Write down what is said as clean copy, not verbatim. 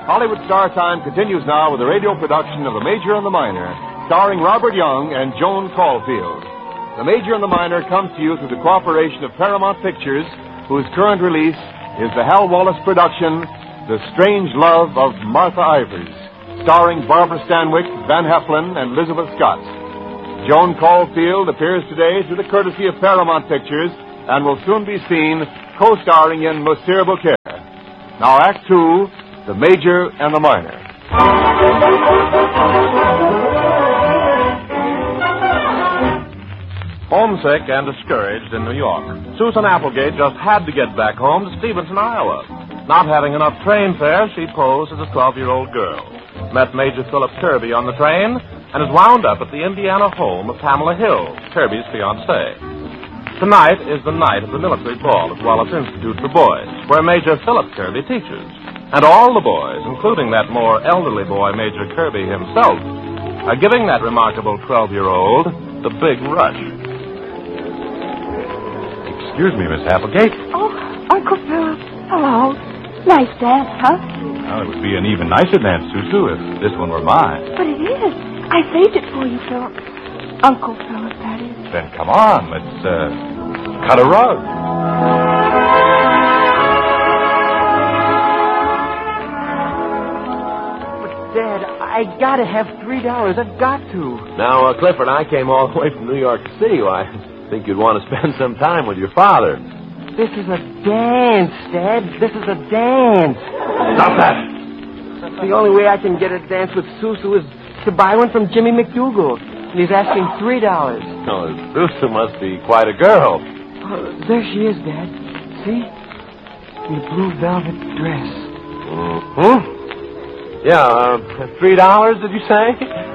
Hollywood Star Time continues now with a radio production of The Major and the Minor, starring Robert Young and Joan Caulfield. The Major and the Minor comes to you through the cooperation of Paramount Pictures, whose current release is the Hal Wallace production, The Strange Love of Martha Ivers, starring Barbara Stanwyck, Van Heflin, and Elizabeth Scott. Joan Caulfield appears today through the courtesy of Paramount Pictures and will soon be seen co-starring in Monsieur Beaucaire. Now, Act Two, The Major and the Minor. Homesick and discouraged in New York, Susan Applegate just had to get back home to Stevenson, Iowa. Not having enough train fare, she posed as a 12-year-old girl, met Major Philip Kirby on the train, and is wound up at the Indiana home of Pamela Hill, Kirby's fiancée. Tonight is the night of the military ball at Wallace Institute for Boys, where Major Philip Kirby teaches. And all the boys, including that more elderly boy, Major Kirby himself, are giving that remarkable 12-year-old the big rush. Excuse me, Miss Applegate. Oh, Uncle Philip. Hello. Nice dance, huh? Well, it would be an even nicer dance, Susu, if this one were mine. But it is. I saved it for you, Philip. Uncle Philip, that is. Then come on, let's cut a rug. But, Dad, I gotta have $3. I've got to. Now, Clifford, I came all the way from New York to see you. I think you'd want to spend some time with your father. This is a dance, Dad. This is a dance. Stop that! The only way I can get a dance with Susu is to buy one from Jimmy McDougal. And he's asking $3. Oh, Susu must be quite a girl. There she is, Dad. See? In the blue velvet dress. Mm-hmm. Yeah, $3, did you say?